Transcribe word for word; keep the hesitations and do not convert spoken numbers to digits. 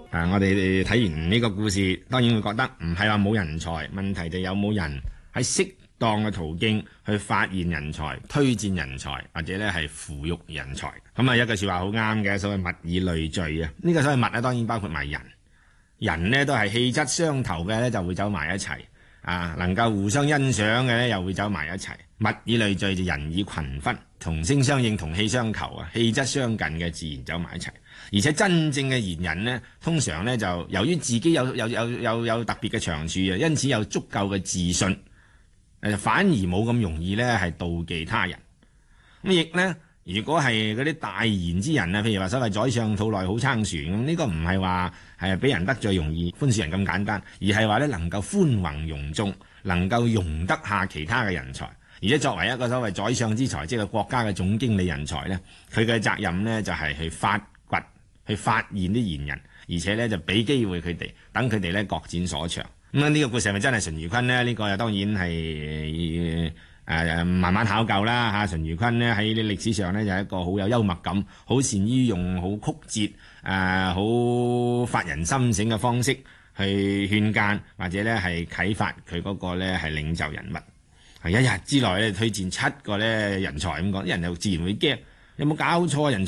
啊，我哋睇完呢個故事，當然會覺得唔係話冇人才，問題就有冇人喺適當嘅途徑去發現人才、推薦人才，或者咧係扶育人才。咁啊，一句說話好啱嘅，所謂物以類聚啊。呢個所謂物咧，當然包括埋人。人呢都係氣質相投嘅咧，就會走埋一齊啊，能夠互相欣賞嘅咧，又會走埋一齊。物以類聚就人以群分，同聲相應，同氣相求啊，氣質相近嘅自然走埋一齊。而且真正嘅賢人呢，通常呢就由於自己有有有有有特別嘅長處啊，因此有足夠嘅自信，誒反而冇咁容易呢係妒忌他人。咁亦呢，如果係嗰啲大賢之人啊，譬如話所謂宰相肚內好撐船咁，呢個唔係話係俾人得罪容易寬恕人咁簡單，而係話呢能夠寬宏容眾，能夠容得下其他嘅人才。而且作為一個所謂宰相之才，即係國家嘅總經理人才呢，佢嘅責任呢就係去發掘、去發現啲賢人，而且呢就俾機會佢哋，等佢哋呢各展所長。咁啊，呢個故事係咪真係淳於髡呢？呢、這個當然係誒、呃、慢慢考究啦嚇。淳於髡呢喺歷史上呢，就係一個好有幽默感、好善於用好曲折、誒好發人深省嘅方式去勸諫或者呢係啟發佢嗰個呢係領袖人物。係一日之內咧推薦七個咧人才咁講，啲人又自然會驚，有冇搞錯人才？